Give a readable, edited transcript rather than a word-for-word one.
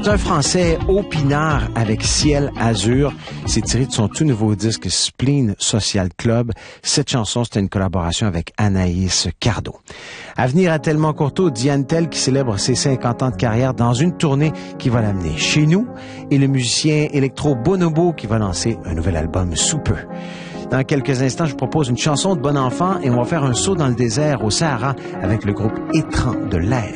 C'est un Français au pinard avec Ciel Azur. C'est tiré de son tout nouveau disque Spleen Social Club. Cette chanson, c'était une collaboration avec Anaïs Cardo. À venir à Tellement Courteau, Diane Tell qui célèbre ses 50 ans de carrière dans une tournée qui va l'amener chez nous et le musicien électro Bonobo qui va lancer un nouvel album sous peu. Dans quelques instants, je vous propose une chanson de bon enfant et on va faire un saut dans le désert au Sahara avec le groupe Étrange de l'air.